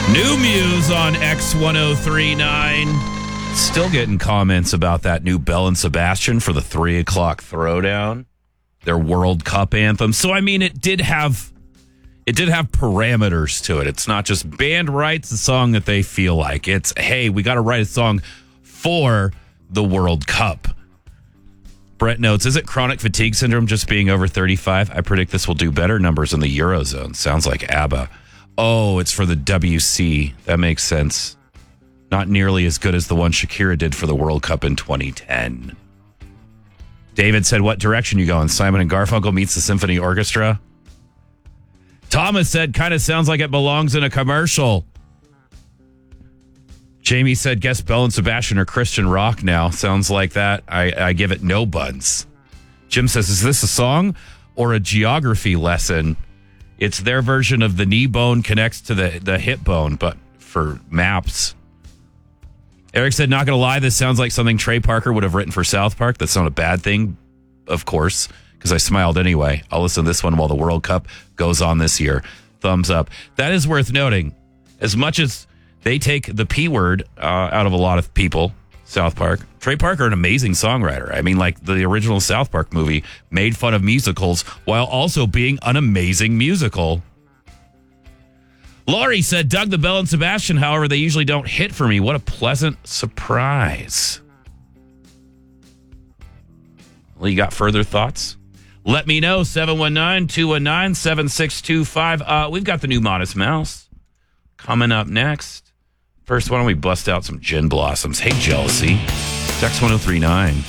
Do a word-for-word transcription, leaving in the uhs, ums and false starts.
New Muse on X ten thirty-nine. Still getting comments about that new Belle and Sebastian for the three o'clock throwdown, their World Cup anthem. So, I mean, it did have it did have parameters to it. It's not just band writes the song that they feel like. It's, hey, we got to write a song for the World Cup. Brett notes, is it chronic fatigue syndrome just being over thirty-five? I predict this will do better numbers in the Eurozone. Sounds like ABBA. Oh, it's for the W C. That makes sense. Not nearly as good as the one Shakira did for the World Cup in twenty ten. David said, what direction you going? Simon and Garfunkel meets the symphony orchestra? Thomas said, kind of sounds like it belongs in a commercial. Jamie said, guess Belle and Sebastian are Christian rock now. Sounds like that. I, I give it no buns. Jim says, is this a song or a geography lesson? It's their version of the knee bone connects to the, the hip bone, but for maps. Eric said, not going to lie, this sounds like something Trey Parker would have written for South Park. That's not a bad thing, of course, because I smiled anyway. I'll listen to this one while the World Cup goes on this year. Thumbs up. That is worth noting. As much as they take the P word uh, out of a lot of people, South Park, Trey Parker, an amazing songwriter. I mean, like the original South Park movie made fun of musicals while also being an amazing musical. Laurie said, Doug the Belle and Sebastian, however, they usually don't hit for me. What a pleasant surprise. Well, you got further thoughts? Let me know, seven one nine, two one nine, seven six two five. Uh, we've got the new Modest Mouse coming up next. First, why don't we bust out some Gin Blossoms? Hey, Jealousy. X ten thirty-nine.